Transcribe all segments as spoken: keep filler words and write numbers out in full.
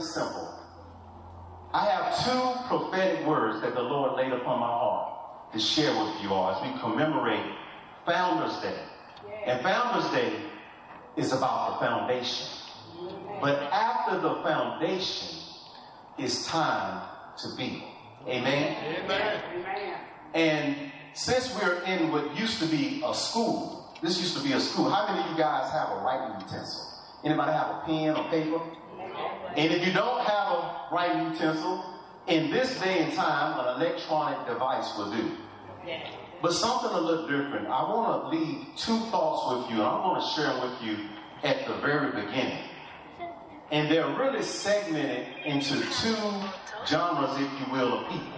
simple. I have two prophetic words that the Lord laid upon my heart to share with you all as we commemorate Founders Day. And Founders Day is about the foundation. But after the foundation, it's time to build. Amen? Amen. And since we're in what used to be a school, this used to be a school. How many of you guys have a writing utensil? Anybody have a pen or paper? And if you don't have a writing utensil, in this day and time, an electronic device will do. But something a little different. I want to leave two thoughts with you, and I'm going to share them with you at the very beginning. And they're really segmented into two genres, if you will, of people.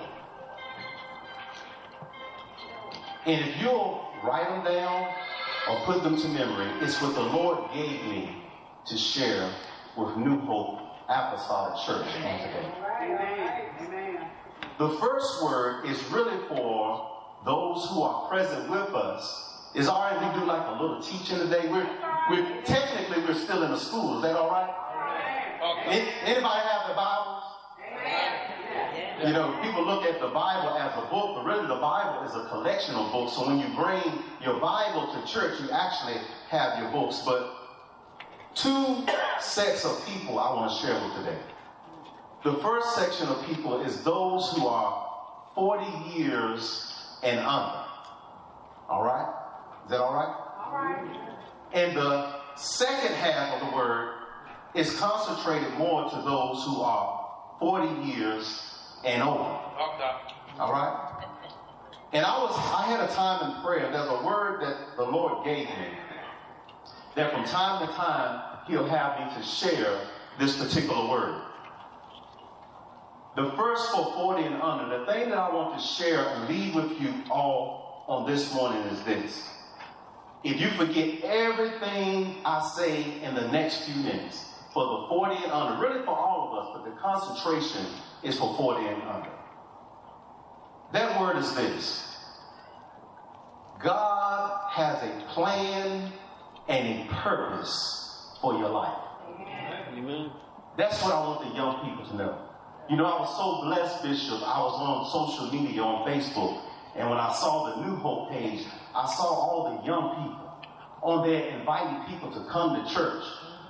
And if you'll write them down or put them to memory, it's what the Lord gave me to share with New Hope Apostolic Church on today. Amen. The first word is really for those who are present with us. Is all right if we do like a little teaching today? We're, we're technically we're still in the school. Is that all right? Okay. Anybody have the Bibles? Amen. You know, people look at the Bible as a book, but really the Bible is a collection of books. So when you bring your Bible to church, you actually have your books. But two sets of people I want to share with today. The first section of people is those who are forty years and under. All right? Is that all right? All right. And the second half of the word is concentrated more to those who are forty years and older. Okay. All right? And I was I had a time in prayer. There's a word that the Lord gave me that from time to time He'll have me to share this particular word. The first for forty and under, the thing that I want to share and leave with you all on this morning is this. If you forget everything I say in the next few minutes, for the forty and under, really for all of us, but the concentration is for forty and under. That word is this. God has a plan and a purpose for your life. Amen. That's what I want the young people to know. You know, I was so blessed, Bishop. I was on social media, on Facebook, and when I saw the New Hope page, I saw all the young people on there inviting people to come to church.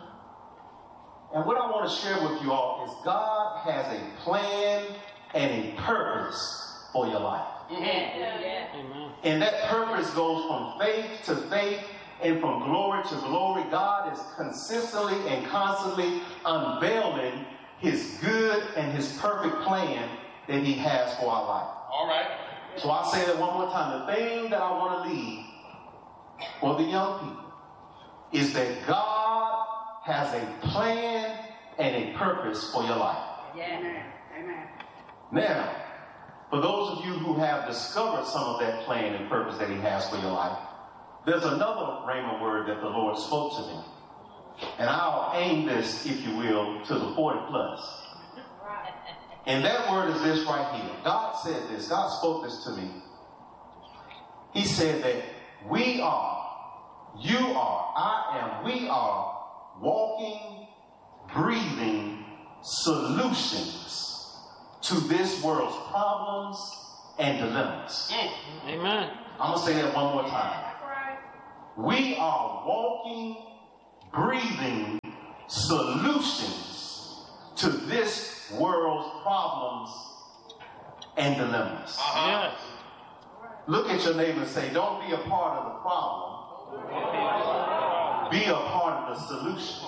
And what I want to share with you all is God has a plan and a purpose for your life. Amen. And that purpose goes from faith to faith and from glory to glory. God is consistently and constantly unveiling His good and His perfect plan that He has for our life. All right. So I'll say that one more time. The thing that I want to leave for the young people is that God has a plan and a purpose for your life. Yeah. Amen. Now, for those of you who have discovered some of that plan and purpose that He has for your life, there's another rhema word that the Lord spoke to me. And I'll aim this, if you will, to the forty plus. And that word is this right here. God said this. God spoke this to me. He said that we are, you are, I am, we are walking, breathing solutions to this world's problems and dilemmas. Amen. I'm going to say that one more time. We are walking, breathing solutions to this world's problems and dilemmas. Uh-huh. Yes. Look at your neighbor and say, don't be a part of the problem. Be a part of the solution.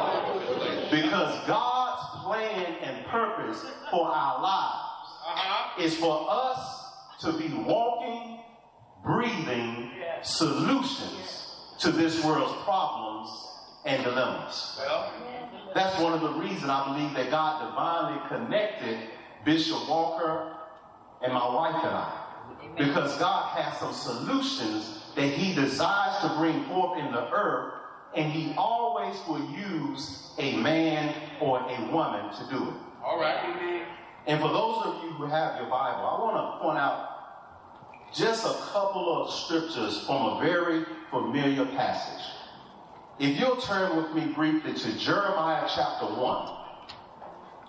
Because God's plan and purpose for our lives uh-huh. is for us to be walking, breathing solutions to this world's problems and dilemmas. Well, that's one of the reasons I believe that God divinely connected Bishop Walker and my wife and I. Because God has some solutions that He desires to bring forth in the earth, and He always will use a man or a woman to do it. All right. And for those of you who have your Bible, I want to point out just a couple of scriptures from a very familiar passage. If you'll turn with me briefly to Jeremiah chapter one.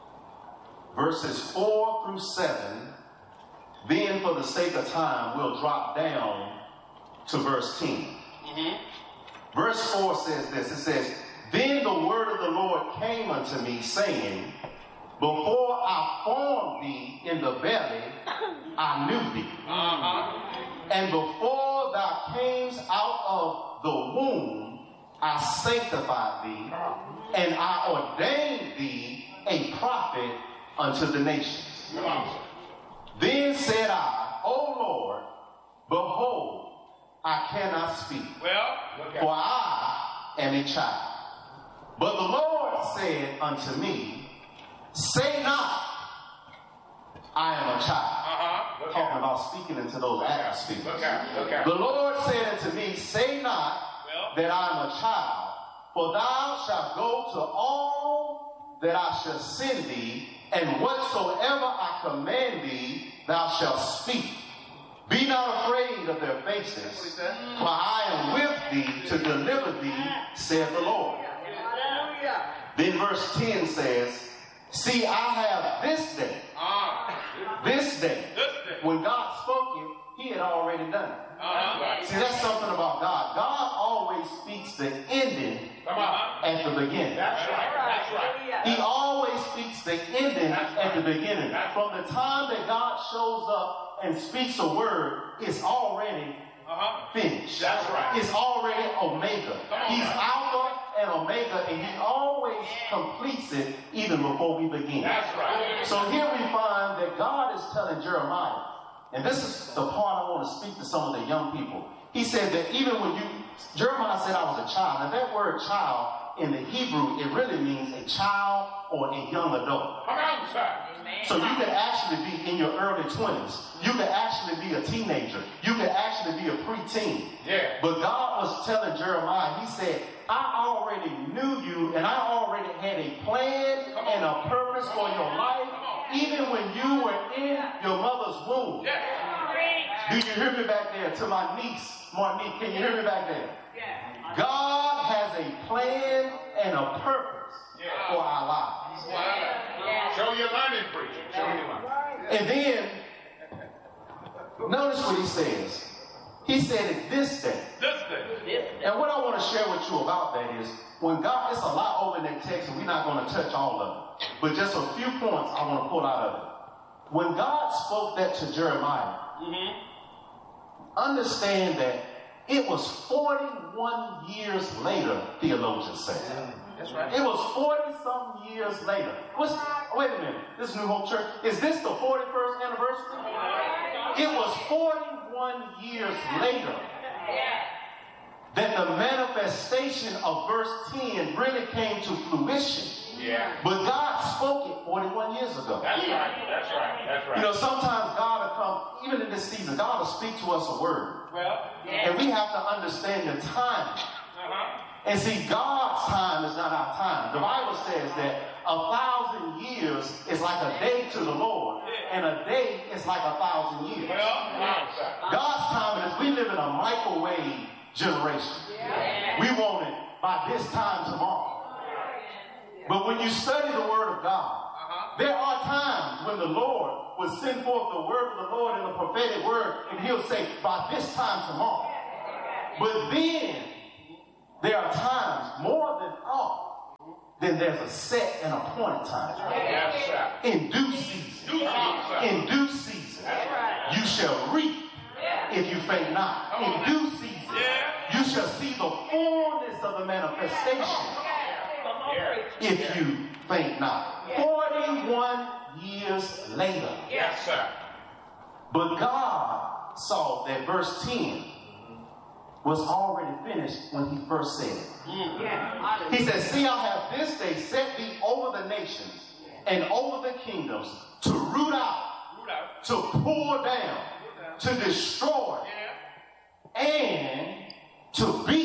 verses four through seven. Then, for the sake of time, we'll drop down to verse ten. Mm-hmm. Verse four says this. It says, "Then the word of the Lord came unto me, saying, Before I formed thee in the belly, I knew thee. Uh-huh. And before thou camest out of the womb, I sanctified thee, and I ordained thee a prophet unto the nations. Then said I, O Lord, behold, I cannot speak, well, for I am a child. But the Lord said unto me, Say not, I am a child." Uh-huh. Talking about speaking into those atmospheres. Okay. Okay. The Lord said unto me, "Say not well, that I am a child, for thou shalt go to all that I shall send thee, and whatsoever I command thee, thou shalt speak. Be not afraid of their faces, for I am with thee to deliver thee, saith the Lord." Then verse ten says, "See, I have this day, this day, when God spoke it, he had already done it." Uh-huh. See, that's something about God. God always speaks the ending at the beginning. That's right. That's right. He always speaks the ending at the beginning. From the time that God shows up and speaks a word, it's already uh-huh. finished. That's right. It's already Omega. He's Alpha and Omega, and he always completes it even before we begin. That's right. So here we find that God is telling Jeremiah, and this is the part I want to speak to some of the young people. He said that even when you, Jeremiah said I was a child. Now that word child in the Hebrew, it really means a child or a young adult. So you could actually be in your early twenties. You could actually be a teenager. You could actually be a preteen. Yeah. But God was telling Jeremiah, he said, I already knew you, and I already had a plan and a purpose for your life, even when you were in your mother's womb. Yeah. Do you hear me back there? To my niece, Marnique, can you hear me back there? Yeah. God has a plan and a purpose yeah. for our lives. Yeah. Show your learning, preacher. Show your learning. And then, notice what he says. He said it this day. This day. And what I want to share with you about that is, when God, it's a lot over in that text, and we're not going to touch all of it. But just a few points I want to pull out of it. When God spoke that to Jeremiah, mm-hmm. understand that it was forty-one years later, theologians say. Yeah, that's right. It was forty-some years later. What's, wait a minute. This is New Hope Church. Is this the forty-first anniversary? It was forty-one years later that the manifestation of verse ten really came to fruition. Yeah. But God spoke it forty-one years ago. That's right. That's right. That's right. You know, sometimes God will come, even in this season, God will speak to us a word. Well, yeah. And we have to understand the time. Uh-huh. And see, God's time is not our time. The Bible says that a thousand years is like a day to the Lord, and a day is like a thousand years. Well, God's time is, we live in a microwave generation. Yeah. We want it by this time tomorrow. But when you study the Word of God, uh-huh. there are times when the Lord will send forth the word of the Lord in the prophetic word, and he'll say, by this time tomorrow. But then, there are times, more than all, then there's a set and appointed time. Yes, in due season. In due season, you shall reap if you faint not. In due season, you shall see the fullness of the manifestation if you faint not. forty-one years later. Yes, sir. But God saw that verse ten was already finished when he first said it. Yeah. He said, see, I have this day set thee over the nations and over the kingdoms to root out, root out. to pull down, to destroy, yeah. and to be